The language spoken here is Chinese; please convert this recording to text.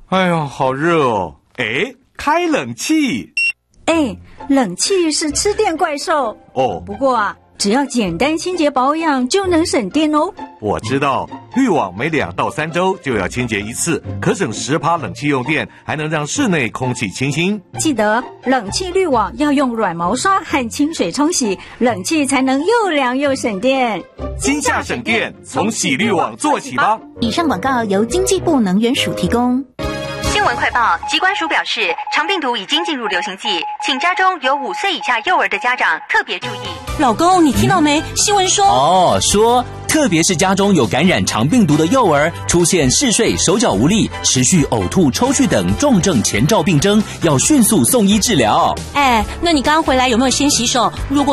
哎呀，好热哦！哎，开冷气。 冷气是吃电怪兽哦。 不过啊，只要简单清洁保养就能省电哦。 我知道，滤网每2到3周就要清洁一次，可省10%冷气用电，还能让室内空气清新。 记得冷气滤网要用软毛刷和清水冲洗，冷气才能又凉又省电。 今夏省电，从洗滤网做起吧。 以上广告由经济部能源署提供。 新闻快报，疾管署表示，肠病毒已经进入流行季，请家中有5岁以下幼儿的家长特别注意。 老公，你听到没？新闻说说特别是家中有感染肠病毒的幼儿，出现嗜睡、手脚无力、持续呕吐、抽搐等重症前兆病征，要迅速送医治疗。 那你刚回来有没有先洗手？如果